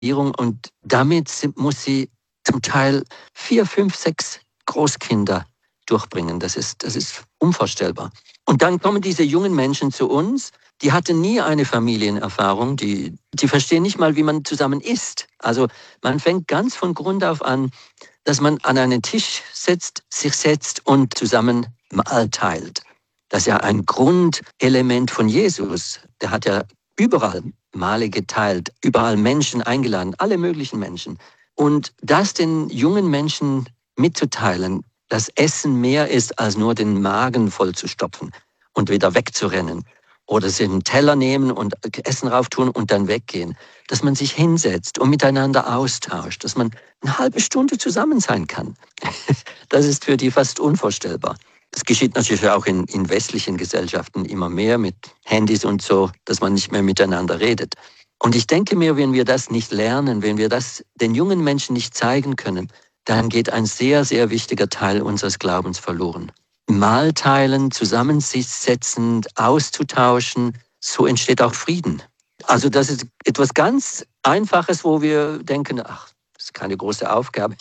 Und damit muss sie zum Teil 4, 5, 6 Großkinder durchbringen. Das ist unvorstellbar. Und dann kommen diese jungen Menschen zu uns, die hatten nie eine Familienerfahrung, die verstehen nicht mal, wie man zusammen isst. Also man fängt ganz von Grund auf an, dass man an einen Tisch sich setzt und zusammen Mahl teilt. Das ist ja ein Grundelement von Jesus. Der hat ja überall Mahle geteilt, überall Menschen eingeladen, alle möglichen Menschen. Und das den jungen Menschen mitzuteilen, dass Essen mehr ist, als nur den Magen voll zu stopfen und wieder wegzurennen. Oder sie einen Teller nehmen und Essen rauftun und dann weggehen. Dass man sich hinsetzt und miteinander austauscht, dass man eine halbe Stunde zusammen sein kann. Das ist für die fast unvorstellbar. Das geschieht natürlich auch in westlichen Gesellschaften immer mehr mit Handys und so, dass man nicht mehr miteinander redet. Und ich denke mir, wenn wir das nicht lernen, wenn wir das den jungen Menschen nicht zeigen können, dann geht ein sehr, sehr wichtiger Teil unseres Glaubens verloren. Mahl teilen, zusammensetzen, auszutauschen, so entsteht auch Frieden. Also das ist etwas ganz Einfaches, wo wir denken, ach, das ist keine große Aufgabe.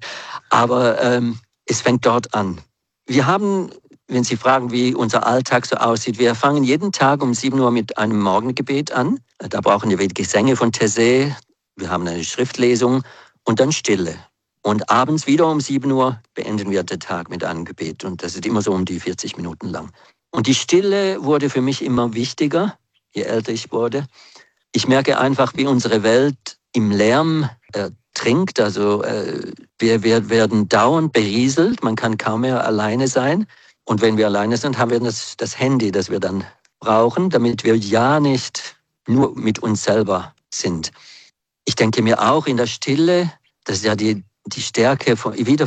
Aber es fängt dort an. Wir haben, wenn Sie fragen, wie unser Alltag so aussieht, wir fangen jeden Tag um 7 Uhr mit einem Morgengebet an. Da brauchen wir die Gesänge von Taizé, wir haben eine Schriftlesung und dann Stille. Und abends wieder um 7 Uhr beenden wir den Tag mit einem Gebet. Und das ist immer so um die 40 Minuten lang. Und die Stille wurde für mich immer wichtiger, je älter ich wurde. Ich merke einfach, wie unsere Welt im Lärm trinkt. Also wir werden dauernd berieselt. Man kann kaum mehr alleine sein. Und wenn wir alleine sind, haben wir das Handy, das wir dann brauchen, damit wir ja nicht nur mit uns selber sind. Ich denke mir auch in der Stille, das ist ja die Stärke wieder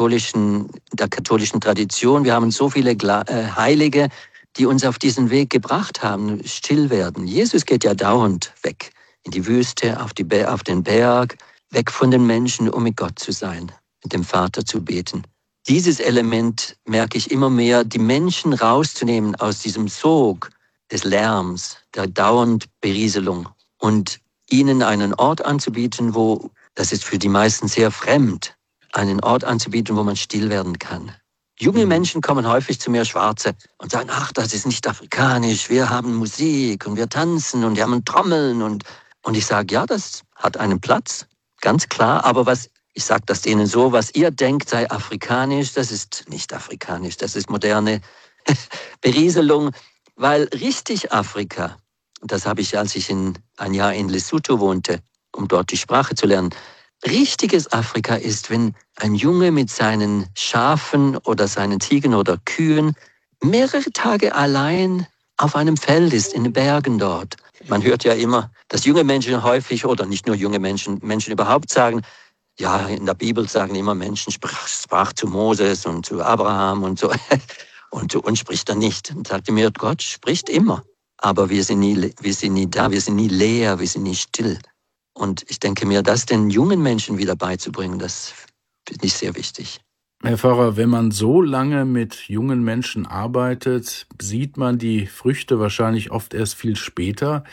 der katholischen Tradition. Wir haben so viele Heilige, die uns auf diesen Weg gebracht haben, still werden. Jesus geht ja dauernd weg in die Wüste, auf den Berg, weg von den Menschen, um mit Gott zu sein, mit dem Vater zu beten. Dieses Element merke ich immer mehr, die Menschen rauszunehmen aus diesem Sog des Lärms, der dauernd Berieselung und ihnen einen Ort anzubieten, das ist für die meisten sehr fremd, einen Ort anzubieten, wo man still werden kann. Junge Menschen kommen häufig zu mir, Schwarze, und sagen, ach, das ist nicht afrikanisch, wir haben Musik und wir tanzen und wir haben Trommeln. Und ich sage, ja, das hat einen Platz, ganz klar, aber ich sage das denen so, was ihr denkt sei afrikanisch, das ist nicht afrikanisch, das ist moderne Berieselung, weil richtig Afrika, das habe ich, als ich ein Jahr in Lesotho wohnte, um dort die Sprache zu lernen. Richtiges Afrika ist, wenn ein Junge mit seinen Schafen oder seinen Ziegen oder Kühen mehrere Tage allein auf einem Feld ist, in den Bergen dort. Man hört ja immer, dass junge Menschen häufig, oder nicht nur junge Menschen überhaupt sagen, ja, in der Bibel sagen immer Menschen, sprach zu Moses und zu Abraham und so. Und zu uns spricht er nicht. Und sagte mir, Gott spricht immer. Aber wir sind nie da, wir sind nie leer, wir sind nie still. Und ich denke mir, das den jungen Menschen wieder beizubringen, das finde ich sehr wichtig. Herr Pfarrer, wenn man so lange mit jungen Menschen arbeitet, sieht man die Früchte wahrscheinlich oft erst viel später.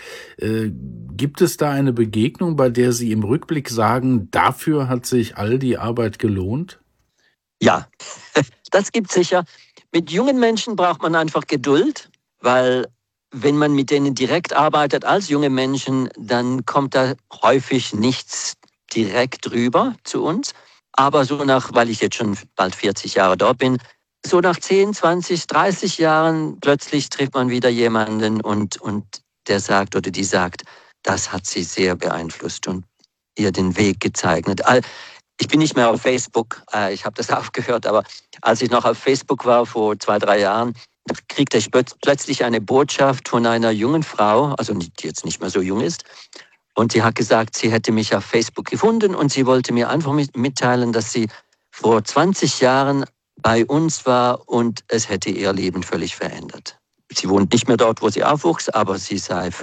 Gibt es da eine Begegnung, bei der Sie im Rückblick sagen, dafür hat sich all die Arbeit gelohnt? Ja, das gibt es sicher. Mit jungen Menschen braucht man einfach Geduld, weil wenn man mit denen direkt arbeitet als junge Menschen, dann kommt da häufig nichts direkt rüber zu uns. Aber so weil ich jetzt schon bald 40 Jahre dort bin, so nach 10, 20, 30 Jahren plötzlich trifft man wieder jemanden und der sagt oder die sagt, das hat sie sehr beeinflusst und ihr den Weg gezeigt. Ich bin nicht mehr auf Facebook, ich habe das aufgehört, aber als ich noch auf Facebook war vor 2, 3 Jahren, kriegte ich plötzlich eine Botschaft von einer jungen Frau, also die jetzt nicht mehr so jung ist. Und sie hat gesagt, sie hätte mich auf Facebook gefunden und sie wollte mir einfach mitteilen, dass sie vor 20 Jahren bei uns war und es hätte ihr Leben völlig verändert. Sie wohnt nicht mehr dort, wo sie aufwuchs, aber es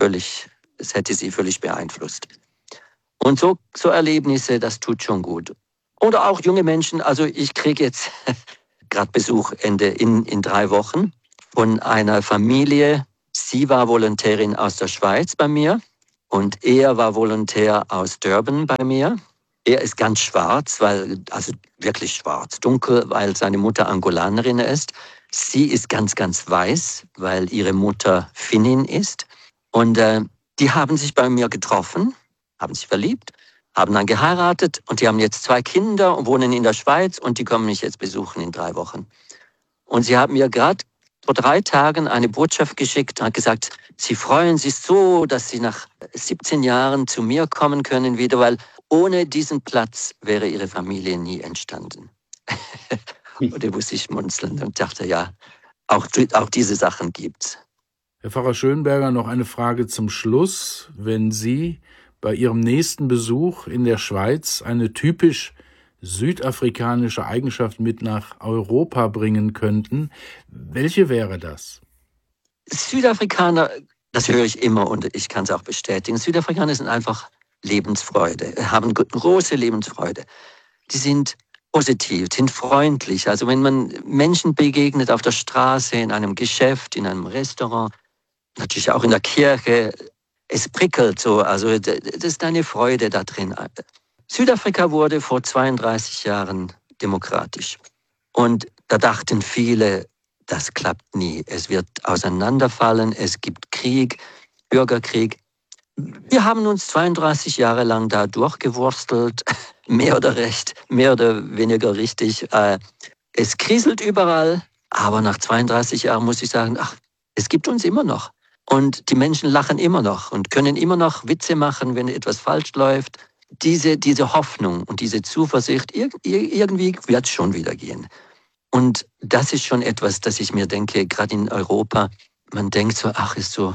hätte sie völlig beeinflusst. Und so Erlebnisse, das tut schon gut. Oder auch junge Menschen, also ich kriege jetzt gerade Besuch in 3 Wochen von einer Familie. Sie war Volontärin aus der Schweiz bei mir Und er war Volontär aus Durban bei mir. Er ist ganz schwarz, also wirklich schwarz, dunkel, weil seine Mutter Angolanerin ist. Sie ist ganz, ganz weiß, weil ihre Mutter Finnin ist. Und die haben sich bei mir getroffen, haben sich verliebt, haben dann geheiratet und die haben jetzt 2 Kinder und wohnen in der Schweiz und die kommen mich jetzt besuchen in 3 Wochen. Und sie haben mir gerade vor 3 Tagen eine Botschaft geschickt und hat gesagt, sie freuen sich so, dass sie nach 17 Jahren zu mir kommen können wieder, weil ohne diesen Platz wäre ihre Familie nie entstanden. Und da musste ich schmunzeln und dachte, ja, auch diese Sachen gibt's. Herr Pfarrer Schönberger, noch eine Frage zum Schluss. Wenn Sie bei Ihrem nächsten Besuch in der Schweiz eine typisch südafrikanische Eigenschaft mit nach Europa bringen könnten, welche wäre das? Südafrikaner, das höre ich immer und ich kann es auch bestätigen, Südafrikaner sind einfach Lebensfreude, haben große Lebensfreude. Die sind positiv, sind freundlich. Also wenn man Menschen begegnet auf der Straße, in einem Geschäft, in einem Restaurant, natürlich auch in der Kirche, es prickelt so, also das ist eine Freude da drin. Südafrika wurde vor 32 Jahren demokratisch. Und da dachten viele, das klappt nie. Es wird auseinanderfallen, es gibt Krieg, Bürgerkrieg. Wir haben uns 32 Jahre lang da durchgewurstelt, mehr oder weniger richtig. Es kriselt überall, aber nach 32 Jahren muss ich sagen, es gibt uns immer noch. Und die Menschen lachen immer noch und können immer noch Witze machen, wenn etwas falsch läuft. Diese Hoffnung und diese Zuversicht, irgendwie wird es schon wieder gehen. Und das ist schon etwas, das ich mir denke, gerade in Europa, man denkt so, ist so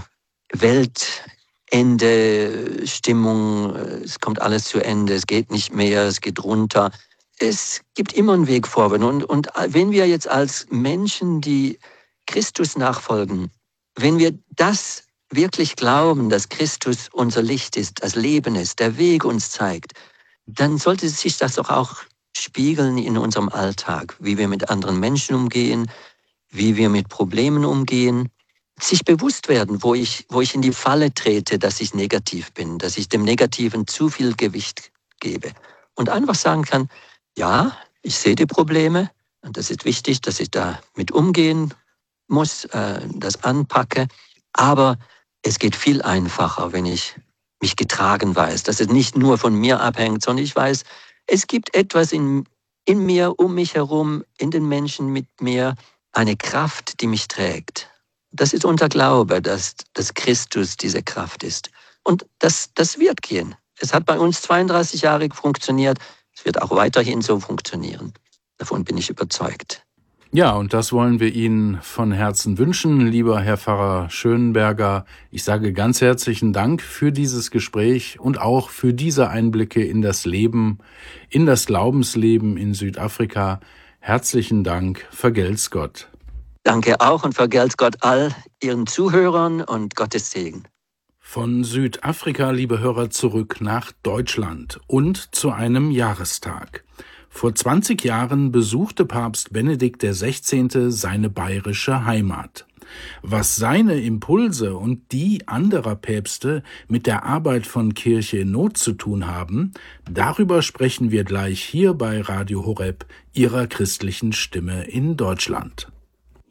Weltende Stimmung, es kommt alles zu Ende, es geht nicht mehr, es geht runter. Es gibt immer einen Weg vorwärts. Und wenn wir jetzt als Menschen, die Christus nachfolgen, wenn wir das wirklich glauben, dass Christus unser Licht ist, das Leben ist, der Weg uns zeigt, dann sollte sich das doch auch spiegeln in unserem Alltag, wie wir mit anderen Menschen umgehen, wie wir mit Problemen umgehen, sich bewusst werden, wo ich in die Falle trete, dass ich negativ bin, dass ich dem Negativen zu viel Gewicht gebe und einfach sagen kann, ja, ich sehe die Probleme und das ist wichtig, dass ich da mit umgehen muss, das anpacke, aber es geht viel einfacher, wenn ich mich getragen weiß, dass es nicht nur von mir abhängt, sondern ich weiß, es gibt etwas in mir, um mich herum, in den Menschen mit mir, eine Kraft, die mich trägt. Das ist unser Glaube, dass Christus diese Kraft ist. Und das wird gehen. Es hat bei uns 32 Jahre funktioniert, es wird auch weiterhin so funktionieren. Davon bin ich überzeugt. Ja, und das wollen wir Ihnen von Herzen wünschen, lieber Herr Pfarrer Schönberger. Ich sage ganz herzlichen Dank für dieses Gespräch und auch für diese Einblicke in das Leben, in das Glaubensleben in Südafrika. Herzlichen Dank, vergelt's Gott. Danke auch und vergelt's Gott all Ihren Zuhörern und Gottes Segen. Von Südafrika, liebe Hörer, zurück nach Deutschland und zu einem Jahrestag. Vor 20 Jahren besuchte Papst Benedikt XVI. Seine bayerische Heimat. Was seine Impulse und die anderer Päpste mit der Arbeit von Kirche in Not zu tun haben, darüber sprechen wir gleich hier bei Radio Horeb, Ihrer christlichen Stimme in Deutschland.